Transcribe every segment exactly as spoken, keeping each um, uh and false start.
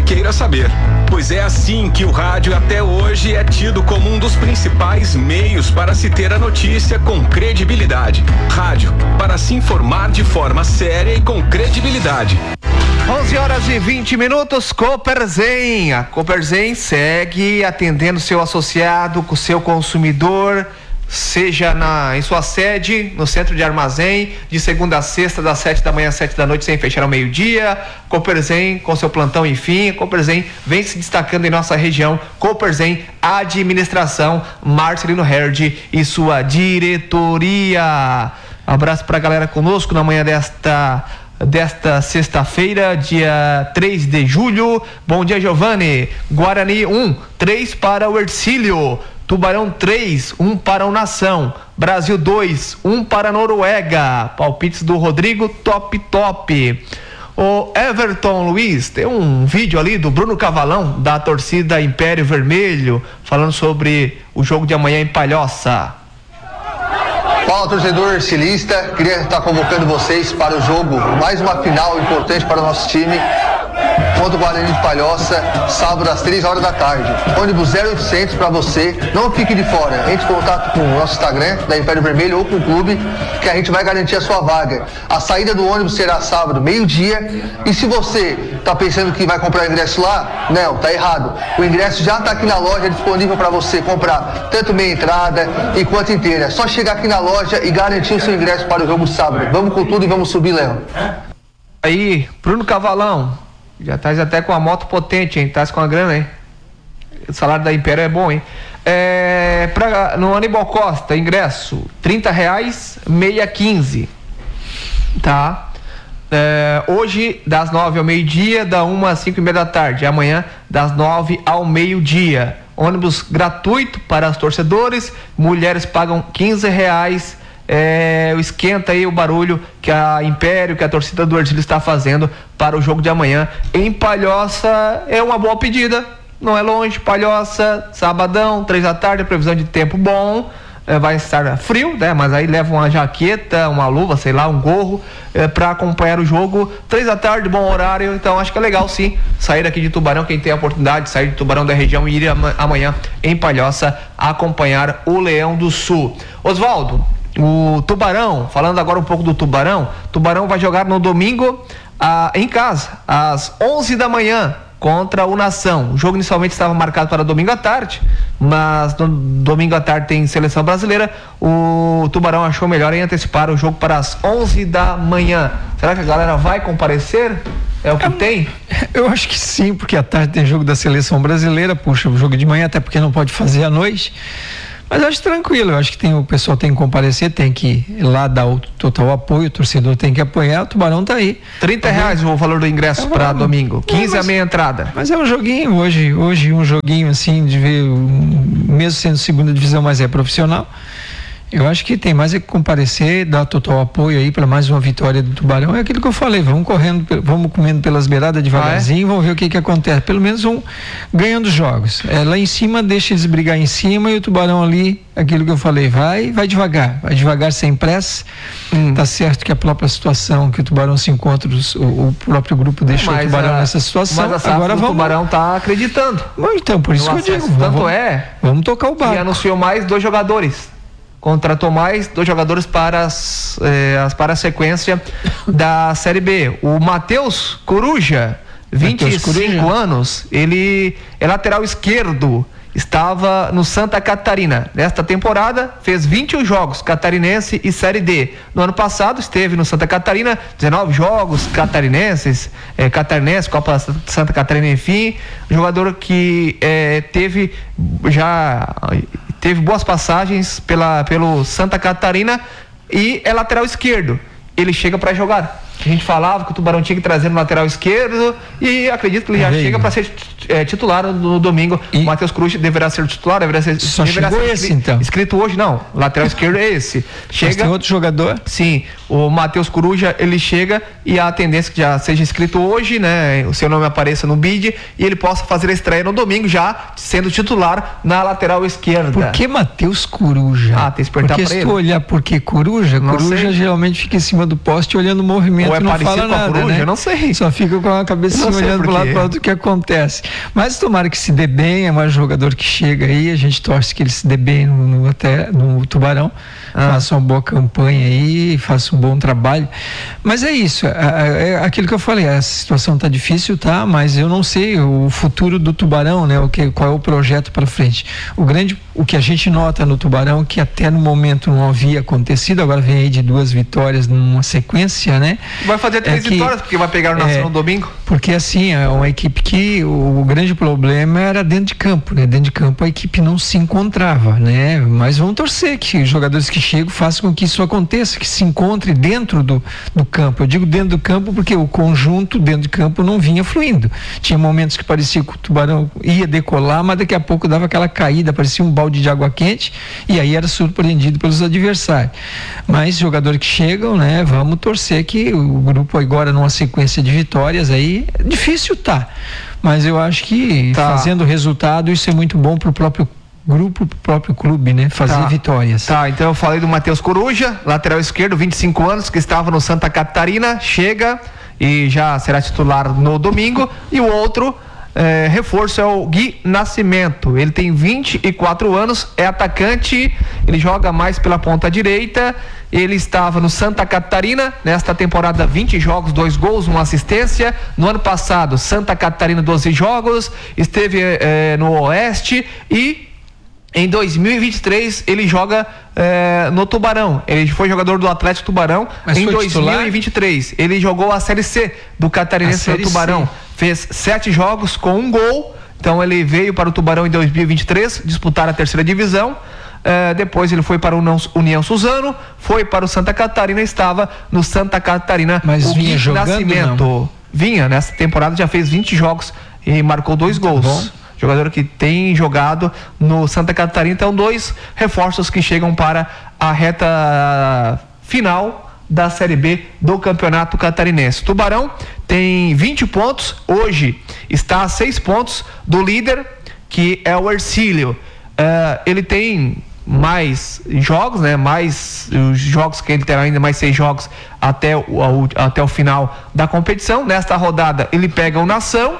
queira saber. Pois é assim que o rádio até hoje é tido como um dos principais meios para se ter a notícia com credibilidade. Rádio, para se informar de forma séria e com credibilidade. onze horas e vinte minutos, Coperzen. A Coperzen segue atendendo seu associado, com seu consumidor, seja na, em sua sede, no centro de armazém, de segunda a sexta, das sete da manhã às sete da noite, sem fechar ao meio-dia. Coperzen com seu plantão, enfim. Coperzen vem se destacando em nossa região. Coperzen Administração, Marcelino Herd e sua diretoria. Abraço pra galera conosco na manhã desta desta sexta-feira, dia três de julho. Bom dia, Giovanni. Guarani um, três para o Ercílio. Tubarão três, um para o Nação. Brasil dois, um para a Noruega. Palpites do Rodrigo, top, top. O Everton Luiz, tem um vídeo ali do Bruno Cavalão, da torcida Império Vermelho, falando sobre o jogo de amanhã em Palhoça. Fala, torcedor ercilista, queria estar convocando vocês para o jogo, mais uma final importante para o nosso time, contra o Guarani de Palhoça, sábado às três horas da tarde. Ônibus zero oitocentos para você, não fique de fora. Entre em contato com o nosso Instagram, da Império Vermelho, ou com o clube, que a gente vai garantir a sua vaga. A saída do ônibus será sábado, meio-dia, e se você está pensando que vai comprar ingresso lá, não, tá errado. O ingresso já está aqui na loja, disponível para você comprar tanto meia entrada enquanto inteira. É só chegar aqui na loja e garantir o seu ingresso para o jogo sábado. Vamos com tudo e vamos subir, Léo. Aí, Bruno Cavalão, já tá até com a moto potente, hein? Tá com a grana, hein? O salário da Império é bom, hein? É, pra, no Aníbal Costa, ingresso, trinta reais, meia quinze. Tá? É, hoje, das nove ao meio-dia, da uma às cinco e meia da tarde. Amanhã, das nove ao meio-dia. Ônibus gratuito para os torcedores. Mulheres pagam quinze reais. É, esquenta aí o barulho que a Império, que a torcida do Ercílio está fazendo para o jogo de amanhã em Palhoça. É uma boa pedida, não é longe. Palhoça, sabadão, três da tarde, previsão de tempo bom. É, vai estar frio, né? Mas aí leva uma jaqueta, uma luva, sei lá, um gorro, é, para acompanhar o jogo. Três da tarde, bom horário. Então acho que é legal sim sair aqui de Tubarão, quem tem a oportunidade de sair de Tubarão da região e ir amanhã em Palhoça acompanhar o Leão do Sul. Oswaldo, o Tubarão, falando agora um pouco do Tubarão, Tubarão vai jogar no domingo ah, em casa, às onze da manhã, contra o Nação. O jogo inicialmente estava marcado para domingo à tarde, mas no domingo à tarde tem seleção brasileira. O Tubarão achou melhor em antecipar o jogo para as onze da manhã. Será que a galera vai comparecer? É o que é, tem? Eu acho que sim, porque à tarde tem jogo da seleção brasileira, puxa, o jogo de manhã, até porque não pode fazer à noite. Mas eu acho tranquilo, eu acho que tem, o pessoal tem que comparecer, tem que ir lá dar o total apoio, o torcedor tem que apoiar, o Tubarão tá aí. trinta reais o valor do ingresso é, para domingo, quinze a meia entrada. Mas é um joguinho, hoje, hoje um joguinho assim, de ver, mesmo sendo segunda divisão, mas é profissional. Eu acho que tem mais é que comparecer, dar total apoio aí para mais uma vitória do Tubarão. É aquilo que eu falei, vamos correndo, vamos comendo pelas beiradas devagarzinho, ah, é? Vamos ver o que que acontece. Pelo menos um ganhando jogos. É, lá em cima, deixa eles brigar em cima e o Tubarão ali, aquilo que eu falei, vai, vai devagar, vai devagar sem pressa. Hum. Tá certo que a própria situação que o Tubarão se encontra, o, o próprio grupo deixou mas o Tubarão a, nessa situação. Mas a agora vamos... o Tubarão tá acreditando. Bom, então, por isso que eu digo. Tanto vamos, é. Vamos tocar o barco. E anunciou mais dois jogadores. Contratou mais dois jogadores para, as, eh, para a sequência da Série B. O Matheus Coruja, vinte e cinco anos, ele é lateral esquerdo, estava no Santa Catarina. Nesta temporada, fez vinte e um jogos, catarinense e Série D. No ano passado, esteve no Santa Catarina, dezenove jogos catarinenses, eh, catarinense, Copa Santa Catarina, enfim. Jogador que eh, teve já... teve boas passagens pela, pelo Santa Catarina e é lateral esquerdo. Ele chega para jogar. A gente falava que o Tubarão tinha que trazer no lateral esquerdo e acredito que ele já é chega para ser é, titular no domingo. E... O Matheus Coruja deverá ser titular, deverá ser. Só deverá chegou ser esse, escrito, então. Escrito hoje, não. Lateral esquerdo é esse. Chega. Mas tem outro jogador? Sim, o Matheus Coruja, ele chega e a tendência é que já seja escrito hoje, né? O seu nome apareça no bid e ele possa fazer a estreia no domingo, já sendo titular na lateral esquerda. Por que Matheus Coruja? Ah, tem que perguntar Porque pra se ele. tu olhar por que Coruja, Não Coruja sei. geralmente fica em cima do poste olhando o movimento Ou é e não parecido fala com a nada, Coruja? né? Eu não sei. Só fica com a cabecinha Não sei olhando por pro lado quê. para outro o que acontece. Mas tomara que se dê bem, é mais jogador que chega aí, a gente torce que ele se dê bem no, no, até, no Tubarão, ah. faça uma boa campanha aí, faça um bom trabalho. Mas é isso, é, é aquilo que eu falei, a situação tá difícil, tá? Mas eu não sei o futuro do Tubarão, né? O que, qual é o projeto para frente. O grande, o que a gente nota no Tubarão, que até no momento não havia acontecido, agora vem aí de duas vitórias numa sequência, né? Vai fazer três é que, vitórias, porque vai pegar o Nação é, no domingo. Porque assim, é uma equipe que o, o grande problema era dentro de campo, né? Dentro de campo a equipe não se encontrava, né? Mas vamos torcer que os jogadores que chegam façam com que isso aconteça, que se encontre dentro do, do campo. Eu digo dentro do campo porque o conjunto dentro de campo não vinha fluindo. Tinha momentos que parecia que o Tubarão ia decolar, mas daqui a pouco dava aquela caída, parecia um balde de água quente, e aí era surpreendido pelos adversários. Mas jogadores que chegam, né? Vamos torcer que o grupo agora numa sequência de vitórias aí, difícil tá, mas eu acho que tá. fazendo resultado isso é muito bom pro próprio grupo, pro próprio clube, né? Fazer tá. vitórias. Tá, então eu falei do Matheus Coruja, lateral esquerdo, vinte e cinco anos, que estava no Santa Catarina, chega e já será titular no domingo. E o outro é, reforço é o Gui Nascimento, ele tem vinte e quatro anos, é atacante, ele joga mais pela ponta direita, ele estava no Santa Catarina, nesta temporada vinte jogos, dois gols, uma assistência. No ano passado, Santa Catarina doze jogos, esteve é, no Oeste e em dois mil e vinte e três ele joga é, no Tubarão. Ele foi jogador do Atlético Tubarão. Mas em dois mil e vinte e três ele jogou a Série C do Catarinense do Tubarão. C. Fez sete jogos com um gol. Então ele veio para o Tubarão em dois mil e vinte e três disputar a terceira divisão. Uh, depois ele foi para o União Suzano, foi para o Santa Catarina, estava no Santa Catarina. Mas o vinha Gui jogando, Nascimento não? Vinha, nessa temporada já fez vinte jogos e marcou dois gols. Bom. Jogador que tem jogado no Santa Catarina. Então, dois reforços que chegam para a reta final da Série B do Campeonato Catarinense. Tubarão tem vinte pontos, hoje está a seis pontos do líder, que é o Hercílio. Uh, ele tem mais jogos, né? Mais os jogos que ele terá, ainda mais seis jogos até o, até o final da competição. Nesta rodada ele pega o Nação,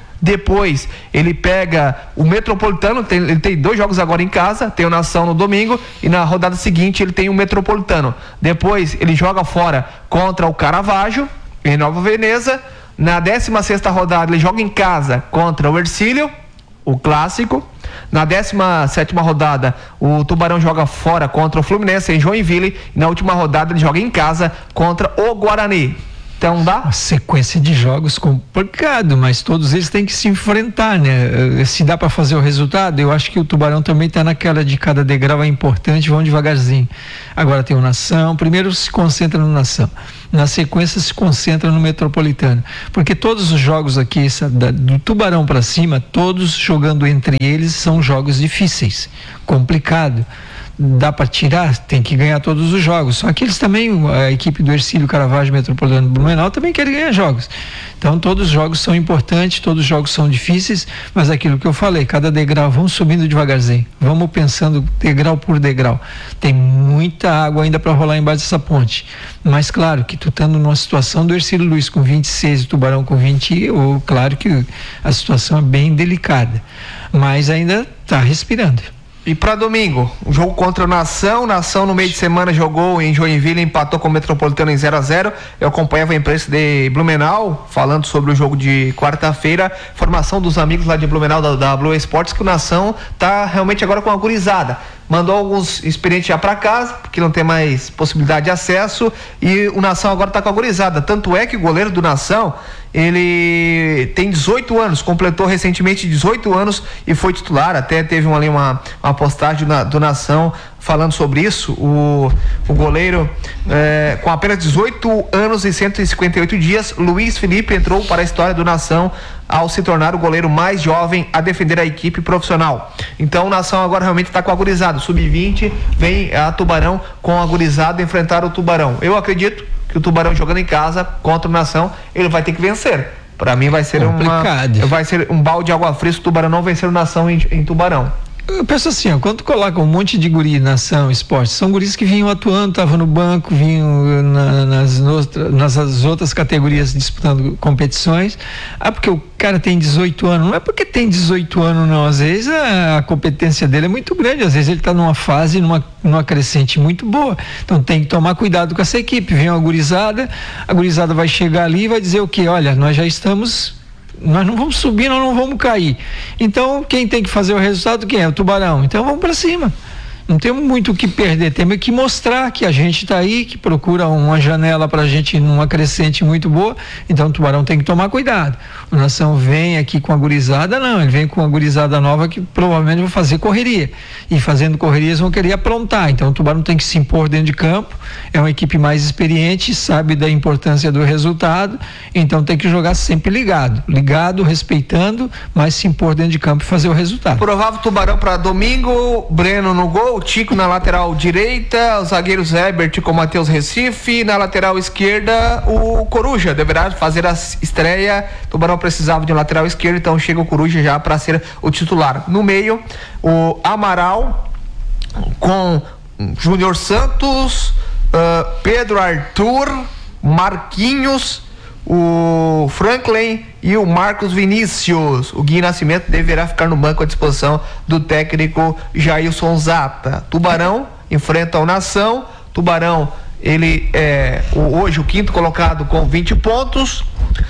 depois ele pega o Metropolitano, tem, ele tem dois jogos agora em casa, tem o Nação no domingo e na rodada seguinte ele tem o Metropolitano. Depois ele joga fora contra o Caravaggio em Nova Veneza. Na décima sexta rodada ele joga em casa contra o Hercílio, o clássico. Na décima sétima rodada, o Tubarão joga fora contra o Fluminense em Joinville. E na última rodada, ele joga em casa contra o Guarani. Então dá? Uma sequência de jogos complicado, mas todos eles têm que se enfrentar, né? Se dá para fazer o resultado, eu acho que o Tubarão também está naquela de cada degrau é importante, vão devagarzinho. Agora tem o Nação, primeiro se concentra no Nação, na sequência se concentra no Metropolitano, porque todos os jogos aqui, essa, da, do Tubarão para cima, todos jogando entre eles são jogos difíceis, complicado. Dá para tirar, tem que ganhar todos os jogos. Só que eles também, a equipe do Hercílio, Caravaggio, Metropolitano, Blumenau também querem ganhar jogos. Então todos os jogos são importantes, todos os jogos são difíceis, mas aquilo que eu falei, cada degrau, vamos subindo devagarzinho, vamos pensando degrau por degrau. Tem muita água ainda para rolar embaixo dessa ponte. Mas claro que tu estando numa situação do Hercílio Luiz com vinte e seis, o Tubarão com vinte, ou claro que a situação é bem delicada, mas ainda está respirando. E para domingo, o jogo contra o Nação. Nação no meio de semana jogou em Joinville, empatou com o Metropolitano em zero a zero. Eu acompanhava a imprensa de Blumenau falando sobre o jogo de quarta-feira. Formação dos amigos lá de Blumenau da, da Blue Esportes, que o Nação tá realmente agora com uma gurizada. Mandou alguns experientes já para casa, porque não tem mais possibilidade de acesso, e o Nação agora tá com a gurizada. Tanto é que o goleiro do Nação, ele tem dezoito anos, completou recentemente dezoito anos e foi titular, até teve uma, ali uma, uma postagem do, do Nação falando sobre isso. O, o goleiro, é, com apenas dezoito anos e cento e cinquenta e oito dias, Luiz Felipe entrou para a história do Nação ao se tornar o goleiro mais jovem a defender a equipe profissional. Então o Nação agora realmente está com a gurizada, sub vinte, vem a Tubarão com a gurizada enfrentar o Tubarão. Eu acredito que o Tubarão jogando em casa contra o Nação, ele vai ter que vencer. Para mim vai ser complicado. uma vai ser um balde de água fria se o Tubarão não vencer o Nação em, em Tubarão. Eu penso assim, ó, quando tu coloca um monte de guri na ação, esporte, são guris que vinham atuando, estavam no banco, vinham na, nas, outra, nas outras categorias disputando competições. Ah, porque o cara tem dezoito anos. Não é porque tem dezoito anos, não. Às vezes a, a competência dele é muito grande, às vezes ele está numa fase, numa, numa crescente muito boa. Então tem que tomar cuidado com essa equipe. Vem uma gurizada, a gurizada vai chegar ali e vai dizer o quê? Olha, nós já estamos... Nós não vamos subir, nós não vamos cair. Então, quem tem que fazer o resultado, quem é? O Tubarão. Então, vamos para cima. Não temos muito o que perder, temos que mostrar que a gente está aí, que procura uma janela para a gente numa crescente muito boa. Então o Tubarão tem que tomar cuidado. O Nação vem aqui com a gurizada, não, ele vem com a gurizada nova que provavelmente vai fazer correria. E fazendo correria eles vão querer aprontar. Então o Tubarão tem que se impor dentro de campo, é uma equipe mais experiente, sabe da importância do resultado, então tem que jogar sempre ligado. Ligado, respeitando, mas se impor dentro de campo e fazer o resultado. Provável Tubarão para domingo, Breno no gol, Tico na lateral direita, os zagueiros Herbert com Matheus Recife, na lateral esquerda o Coruja deverá fazer a estreia. Tubarão precisava de um lateral esquerdo, então chega o Coruja já para ser o titular. No meio, o Amaral com Júnior Santos, uh, Pedro Arthur, Marquinhos, o Franklin e o Marcos Vinícius. O Gui Nascimento deverá ficar no banco à disposição do técnico Jailson Zata. Tubarão enfrenta o Nação. Tubarão, ele é o, hoje o quinto colocado com vinte pontos.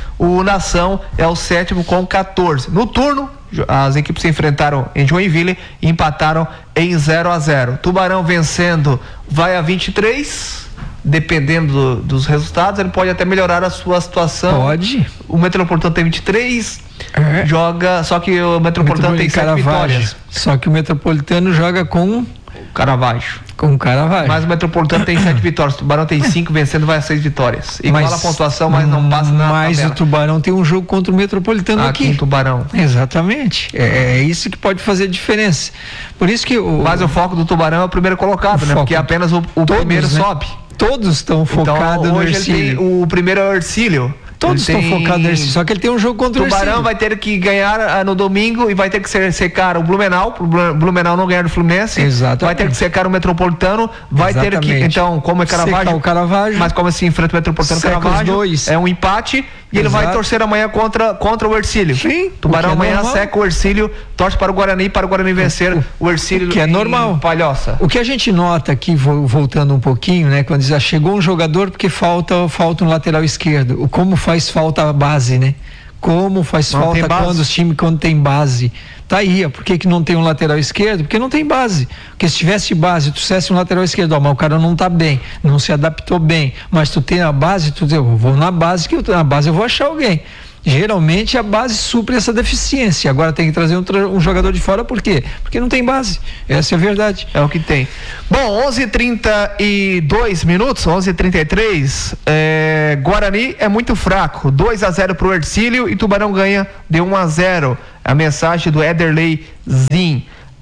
O Nação é o sétimo com quatorze. No turno, as equipes se enfrentaram em Joinville e empataram em zero a zero. Tubarão vencendo vai a vinte e três. Dependendo do, dos resultados, ele pode até melhorar a sua situação. Pode. O Metropolitano tem vinte e três, é. joga, só que o Metropolitano o tem sete vitórias. Só que o Metropolitano joga com Caravaggio. Com o Caravaggio. Mas o Metropolitano tem sete vitórias, o Tubarão tem cinco, vencendo vai a seis vitórias. Igual a pontuação, mas não passa na Mas tabela. O Tubarão tem um jogo contra o Metropolitano aqui. Aqui em Tubarão. Exatamente. É, é isso que pode fazer diferença. Por isso que o... Mas o foco do Tubarão é o primeiro colocado, né? Porque apenas o, o todos, primeiro né? sobe. Todos estão focados então, no hoje Ercílio. Ele tem o primeiro é o Ercílio. Todos ele estão tem... focados no Ercílio, só que ele tem um jogo contra o Ercílio. O Tubarão vai ter que ganhar ah, no domingo e vai ter que ser, secar o Blumenau, o Blumenau não ganhar do Fluminense. Exatamente. Vai ter que secar o Metropolitano, vai Exatamente. ter que, então, como é Caravaggio, o Caravaggio, mas como se enfrenta o Metropolitano, Caravaggio, dois. é um empate e ele Exato. vai torcer amanhã contra, contra o Ercílio. Sim. Tubarão é amanhã normal. seca o Ercílio, torce para o Guarani, para o Guarani vencer o, o Ercílio. Que é normal. Palhoça. O que a gente nota aqui, voltando um pouquinho, né, quando já chegou um jogador porque falta, falta um lateral esquerdo, o como faz falta a base, né? Como faz não falta quando os times quando tem base. Tá aí, ó, por que que não tem um lateral esquerdo? Porque não tem base. Porque se tivesse base, tu tivesse um lateral esquerdo, ó, mas o cara não tá bem, não se adaptou bem, mas tu tem a base, tu diz, eu vou na base, que eu, na base eu vou achar alguém. Geralmente a base supre essa deficiência. Agora tem que trazer um, um jogador de fora, por quê? Porque não tem base. Essa é a verdade. É o que tem. Bom, onze e trinta e dois minutos, onze e trinta e três. É, Guarani é muito fraco. dois a zero pro Ercílio e Tubarão ganha de um a zero. A mensagem do Ederley Zin.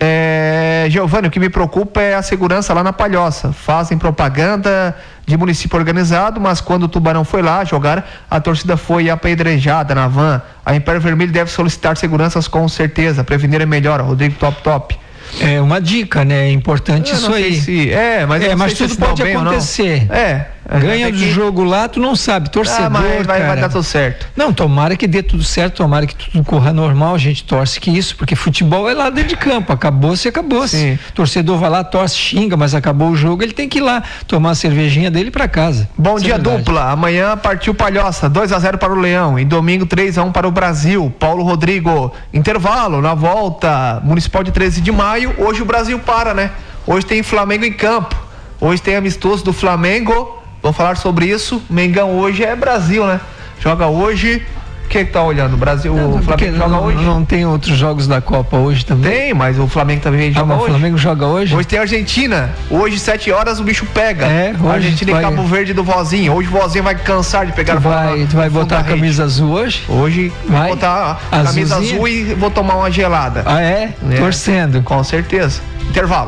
É, Giovanni, o que me preocupa é a segurança lá na Palhoça. Fazem propaganda de município organizado, mas quando o Tubarão foi lá jogar, a torcida foi apedrejada na van. A Império Vermelho deve solicitar seguranças com certeza. Prevenir é melhor. Rodrigo Top Top. É uma dica, né? É importante eu isso aí. Se, é, mas, é, mas tudo se pode acontecer. É. Ganha do que... jogo lá, tu não sabe, torcedor, ah, mas vai, cara. vai dar tudo certo. Não, tomara que dê tudo certo, tomara que tudo corra normal, a gente torce que isso, porque futebol é lá dentro de campo, acabou-se, acabou-se. Torcedor vai lá, torce, xinga, mas acabou o jogo, ele tem que ir lá tomar a cervejinha dele pra casa. Bom Isso dia é dupla, amanhã partiu Palhoça, dois a zero para o Leão, e domingo três a um para o Brasil. Paulo Rodrigo, intervalo, na volta, Municipal de treze de maio, hoje o Brasil para, né? Hoje tem Flamengo em campo, hoje tem amistoso do Flamengo. Vamos falar sobre isso. Mengão hoje é Brasil, né? Joga hoje O que que tá olhando? O Brasil, não, o Flamengo joga não, hoje? Não tem outros jogos da Copa hoje também? Tem, mas o Flamengo também joga ah, hoje. O Flamengo joga hoje? Hoje tem a Argentina. Hoje, sete horas, o bicho pega. É, hoje. Argentina vai... e Cabo Verde do Vozinho. Hoje o Vozinho vai cansar de pegar tu a vai, tu vai botar a camisa azul hoje? Hoje vai vou botar a camisa azul e vou tomar uma gelada. Ah, é? é? Torcendo. Com certeza. Intervalo.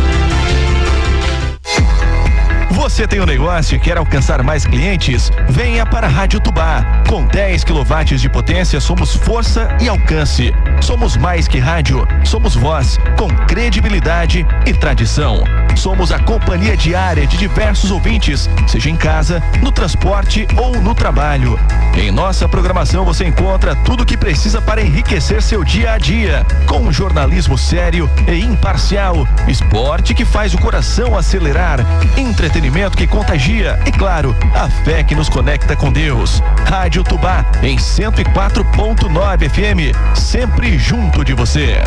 Você tem um negócio e quer alcançar mais clientes? Venha para a Rádio Tubá. Com dez quilowatts de potência, somos força e alcance. Somos mais que rádio, somos voz, com credibilidade e tradição. Somos a companhia diária de diversos ouvintes, seja em casa, no transporte ou no trabalho. Em nossa programação você encontra tudo o que precisa para enriquecer seu dia a dia, com um jornalismo sério e imparcial, esporte que faz o coração acelerar, entretenimento que contagia e, claro, a fé que nos conecta com Deus. Rádio Tubá em cento e quatro ponto nove F M, sempre junto de você.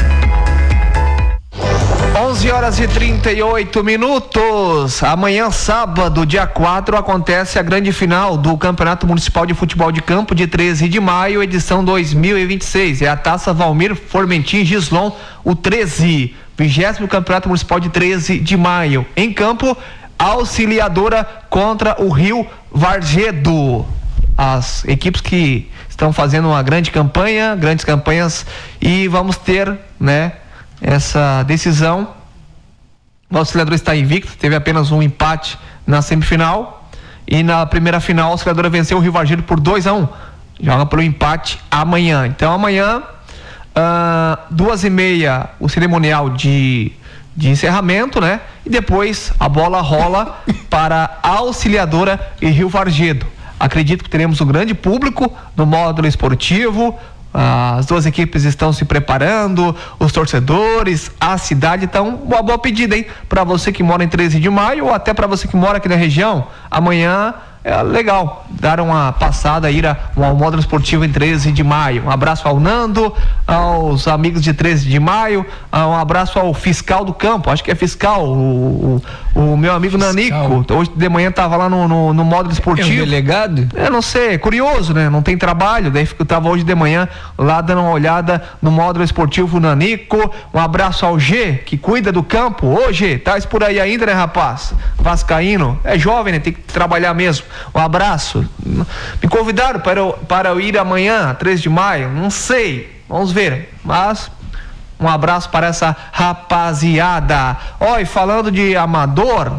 onze horas e trinta e oito minutos. Amanhã, sábado, dia quatro, acontece a grande final do Campeonato Municipal de Futebol de Campo de treze de maio, edição dois mil e vinte e seis. É a Taça Valmir Formentin Gislon, o treze, vigésimo Campeonato Municipal de treze de maio. Em campo, Auxiliadora contra o Rio Vargedo. As equipes que estão fazendo uma grande campanha, grandes campanhas, e vamos ter, né, essa decisão. O Auxiliadora está invicto, teve apenas um empate na semifinal, e na primeira final a Auxiliadora venceu o Rio Vargedo por dois a um. Joga pelo empate amanhã. Então amanhã, uh, duas e meia, o cerimonial de de encerramento, né? E depois a bola rola para a Auxiliadora e Rio Vargedo. Acredito que teremos um grande público no módulo esportivo. As duas equipes estão se preparando, os torcedores, a cidade. Então, uma boa pedida, hein? Para você que mora em treze de maio ou até para você que mora aqui na região, amanhã é legal dar uma passada, ir ao módulo esportivo em treze de maio. Um abraço ao Nando, aos amigos de treze de maio, um abraço ao fiscal do campo, acho que é fiscal, o, o, o meu amigo fiscal. Nanico, hoje de manhã tava lá no, no, no módulo esportivo. É um delegado? É, não sei, é curioso, né? Não tem trabalho, daí eu tava hoje de manhã lá dando uma olhada no módulo esportivo Nanico. Um abraço ao G, que cuida do campo. Ô G, tá por aí ainda, né, rapaz? Vascaíno, é jovem, né? Tem que trabalhar mesmo. Um abraço. Me convidaram para eu, para eu ir amanhã, treze de maio, não sei, vamos ver, mas um abraço para essa rapaziada. Ó, e falando de amador,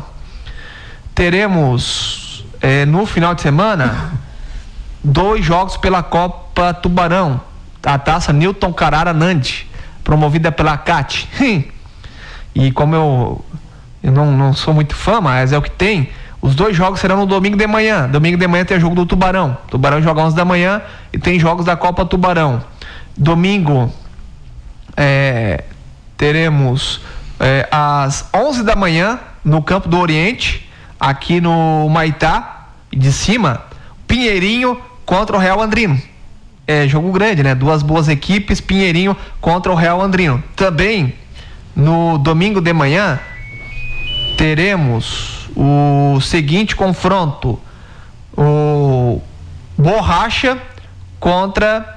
teremos é, no final de semana dois jogos pela Copa Tubarão, a taça Newton Carara Nandi, promovida pela C A T. E como eu, eu não, não sou muito fã, mas é o que tem. Os dois jogos serão no domingo de manhã. Domingo de manhã tem jogo do Tubarão. Tubarão joga onze da manhã e tem jogos da Copa Tubarão. Domingo é, teremos é, às onze da manhã no Campo do Oriente, aqui no Maitá, de cima, Pinheirinho contra o Real Andrino. É jogo grande, né? Duas boas equipes, Pinheirinho contra o Real Andrino. Também no domingo de manhã teremos o seguinte confronto: o Borracha contra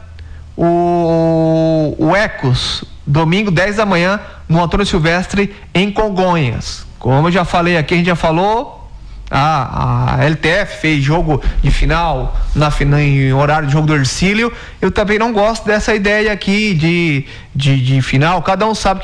o, o Ecos, domingo dez da manhã no Antônio Silvestre em Congonhas. Como eu já falei aqui, a gente já falou, a, a L T F fez jogo de final na, em horário de jogo do Ercílio. Eu também não gosto dessa ideia aqui de, de, de final. Cada um sabe que